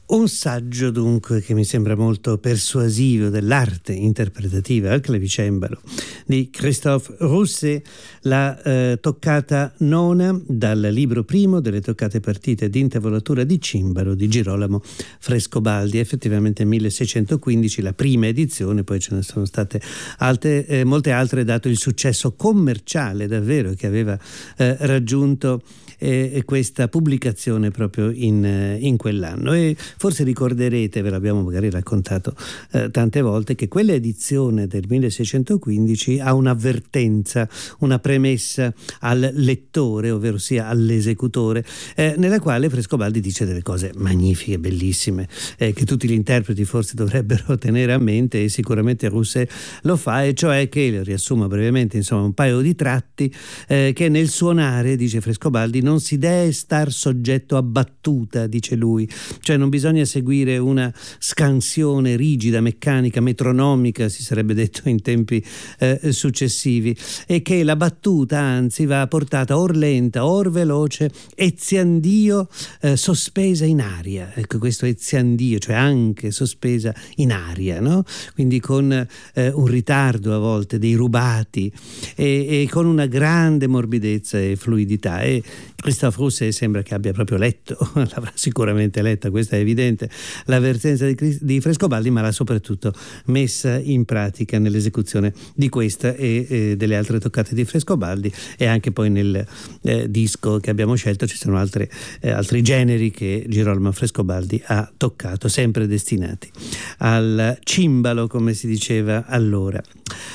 Un saggio dunque che mi sembra molto persuasivo dell'arte interpretativa al clavicembalo di Christophe Rousset, la toccata nona dal libro primo delle toccate partite di intavolatura di cimbalo di Girolamo Frescobaldi, effettivamente 1615 la prima edizione, poi ce ne sono state molte altre, dato il successo commerciale davvero che aveva raggiunto questa pubblicazione proprio in quell'anno. E forse ricorderete, ve l'abbiamo magari raccontato tante volte, che quella edizione del 1615 ha un'avvertenza, una premessa al lettore, ovvero sia all'esecutore, nella quale Frescobaldi dice delle cose magnifiche, bellissime, che tutti gli interpreti forse dovrebbero tenere a mente, e sicuramente Rousset lo fa, e cioè che, lo riassumo brevemente, insomma un paio di tratti, che nel suonare, dice Frescobaldi, non si deve star soggetto a battuta, dice lui, cioè non bisogna seguire una scansione rigida, meccanica, metronomica, si sarebbe detto in tempi successivi, e che la battuta anzi va portata or lenta, or veloce, eziandio, sospesa in aria. Ecco, questo eziandio, cioè anche sospesa in aria, no? Quindi con un ritardo a volte, dei rubati, e con una grande morbidezza e fluidità. E Christophe Rousset sembra che abbia proprio letto, l'avrà sicuramente letta, questo è evidente, l'avvertenza di Frescobaldi, ma l'ha soprattutto messa in pratica nell'esecuzione di questa e delle altre toccate di Frescobaldi, e anche poi nel disco che abbiamo scelto ci sono altri generi che Girolamo Frescobaldi ha toccato, sempre destinati al cimbalo, come si diceva allora.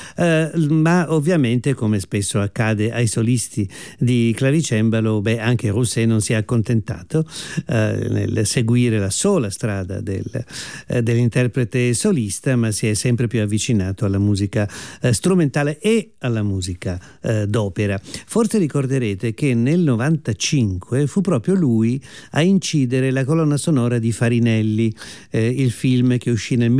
Ma ovviamente, come spesso accade ai solisti di clavicembalo, anche Rousset non si è accontentato nel seguire la sola strada dell'interprete solista, ma si è sempre più avvicinato alla musica strumentale e alla musica d'opera. Forse ricorderete che nel 95 fu proprio lui a incidere la colonna sonora di Farinelli, il film che uscì nel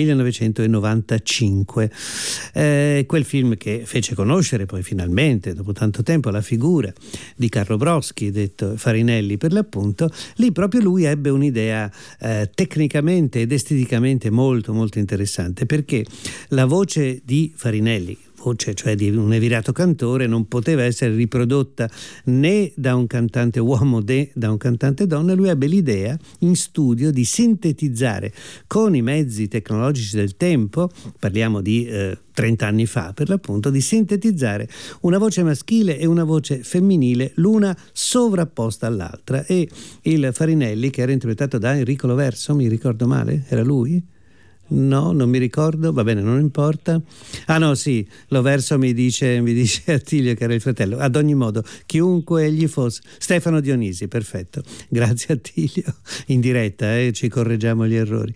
1995, quel film che fece conoscere poi finalmente, dopo tanto tempo, la figura di Carlo Broschi, detto Farinelli per l'appunto. Lì proprio lui ebbe un'idea tecnicamente ed esteticamente molto molto interessante, perché la voce di Farinelli, voce cioè di un evirato cantore, non poteva essere riprodotta né da un cantante uomo né da un cantante donna. Lui ebbe l'idea in studio di sintetizzare con i mezzi tecnologici del tempo, parliamo di 30 anni fa per l'appunto, di sintetizzare una voce maschile e una voce femminile, l'una sovrapposta all'altra. E il Farinelli, che era interpretato da Enrico Loverso, mi ricordo male? Era lui? No, non mi ricordo, va bene, non importa. Ah no, sì, Loverso mi dice Attilio che era il fratello. Ad ogni modo, chiunque egli fosse, Stefano Dionisi, perfetto. Grazie Attilio, in diretta, ci correggiamo gli errori.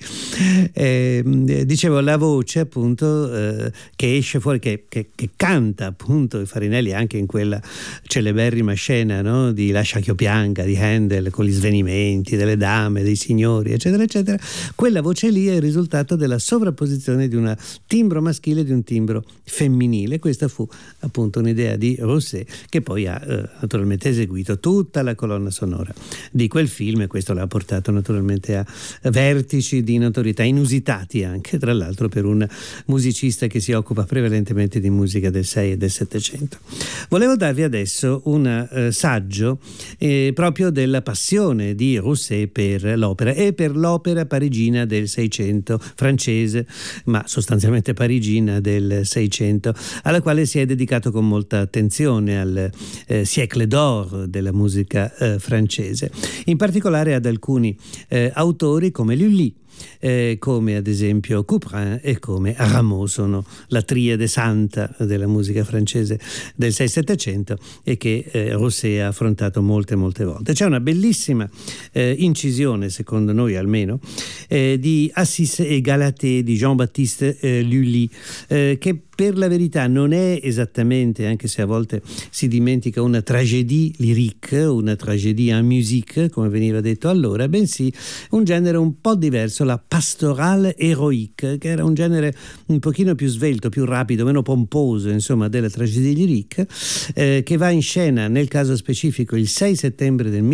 Dicevo, la voce appunto che esce fuori, che canta appunto Farinelli anche in quella celeberrima scena, no? Di Lascia ch'io pianga, di Handel, con gli svenimenti delle dame, dei signori, eccetera, eccetera. Quella voce lì è il risultato della sovrapposizione di un timbro maschile e di un timbro femminile. Questa fu appunto un'idea di Rousset, che poi ha naturalmente eseguito tutta la colonna sonora di quel film, e questo l'ha portato naturalmente a vertici di notorietà inusitati anche, tra l'altro, per un musicista che si occupa prevalentemente di musica del 6 e del 700. Volevo darvi adesso un saggio proprio della passione di Rousset per l'opera e per l'opera parigina del 600, francese, ma sostanzialmente parigina del 600, alla quale si è dedicato con molta attenzione, al siècle d'or della musica francese, in particolare ad alcuni autori come Lully, come ad esempio Couperin e come Rameau. Sono la triade santa della musica francese del 6-700 e che Rousset ha affrontato molte volte. C'è una bellissima incisione, secondo noi almeno, di Assis e Galaté di Jean-Baptiste Lully, che per la verità non è esattamente, anche se a volte si dimentica, una tragédie lyrique, una tragédie en musique, come veniva detto allora, bensì un genere un po' diverso, la pastorale héroïque, che era un genere un pochino più svelto, più rapido, meno pomposo, insomma, della tragédie lyrique, che va in scena, nel caso specifico, il 6 settembre del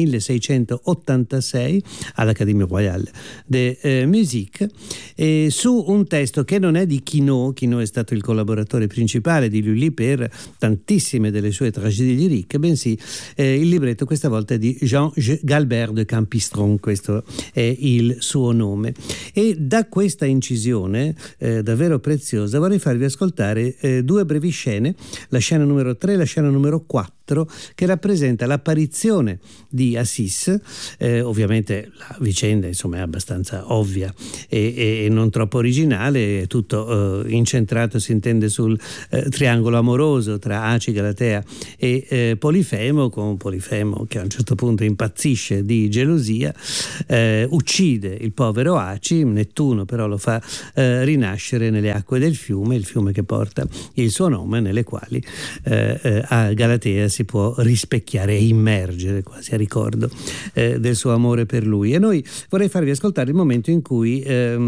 1686 all'Académie Royale de Musique, su un testo che non è di Quinault. Quinault è stato il collaboratore principale di Lully per tantissime delle sue tragedie lyrique, bensì il libretto questa volta è di Jean Galbert de Campistron, questo è il suo nome. E da questa incisione davvero preziosa vorrei farvi ascoltare due brevi scene, la scena numero 3 e la scena numero 4, che rappresenta l'apparizione di Assis. Ovviamente la vicenda, insomma, è abbastanza ovvia e non troppo originale, è tutto incentrato, si intende, sul triangolo amoroso tra Aci, Galatea e Polifemo, con Polifemo che a un certo punto impazzisce di gelosia, uccide il povero Aci. Nettuno però lo fa rinascere nelle acque del fiume, il fiume che porta il suo nome, nelle quali a Galatea si può rispecchiare e immergere quasi a ricordo del suo amore per lui. E noi vorrei farvi ascoltare il momento in cui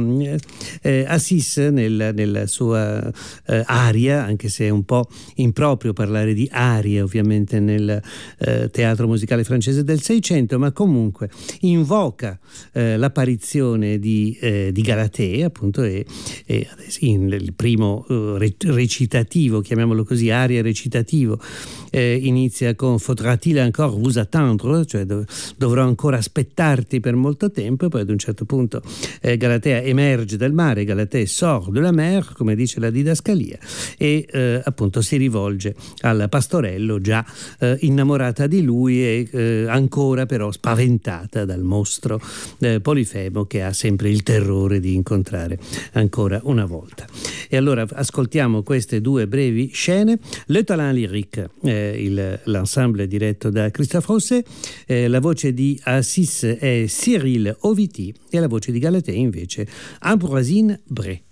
Assis, nella sua aria, anche se è un po' improprio parlare di arie ovviamente nel teatro musicale francese del Seicento, ma comunque invoca l'apparizione di Galatea, appunto, e il primo recitativo, chiamiamolo così, aria recitativo, inizia con Faudra-t-il encore vous attendre, cioè dovrò ancora aspettarti per molto tempo, e poi ad un certo punto Galatea emerge dal mare, Galatea sort de la mer, come dice la didascalia, e appunto si rivolge al pastorello, già innamorata di lui e ancora però spaventata dal mostro Polifemo, che ha sempre il terrore di incontrare ancora una volta. E allora ascoltiamo queste due brevi scene. Le Talent Lyrique, l'ensemble diretto da Christophe Rousset, la voce di Assis è Cyril Oviti e la voce di Galatea invece Ambroisine Bray.